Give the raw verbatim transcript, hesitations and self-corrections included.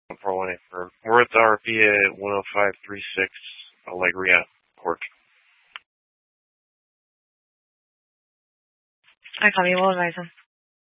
four one eight for we're at the R P at one oh five three six Allegria Court. I call you, we'll advise him.